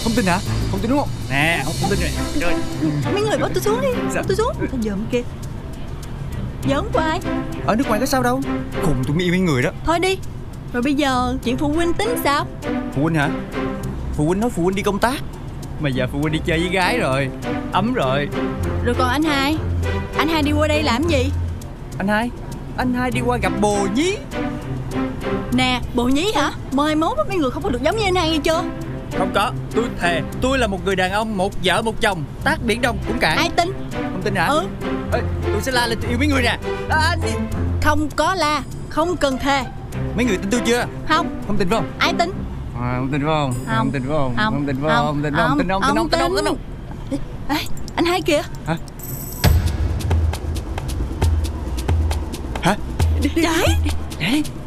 Không tin hả? Không tin đúng không? Nè, không tin rồi. Trời. Mấy người bỏ tôi xuống đi. Sao? Bỏ tôi xuống. Tao giỡn kìa. Giỡn hoài. Ở nước ngoài có sao đâu. Khùng tụi yêu mấy người đó. Thôi đi. Rồi bây giờ chuyện phụ huynh tính sao? Phụ huynh hả? Phụ huynh nói phụ huynh đi công tác, mà giờ phụ huynh đi chơi với gái rồi. Ấm rồi. Rồi còn anh hai? Anh hai đi qua đây làm gì? Anh hai đi qua gặp bồ nhí. Nè, bồ nhí hả? Mai mốt mấy người không có được giống như anh hai nghe chưa? Không có, tôi thề, tôi là một người đàn ông, một vợ một chồng, tác biển đông cũng cạn. Ai tin? Không tin hả? Ừ. Ê, tôi sẽ la lên tôi yêu mấy người nè. Không có la. Không cần thề. Mấy người tin tôi chưa? Không. Không tin phải không? Ai tin? Không tin phải không? Không tin phải không? Không tin phải không? Không tin không? Tin không? Tin không? Tin không? Tin không? Ê, anh hai kìa. Hả? Hả? Trái. Đấy.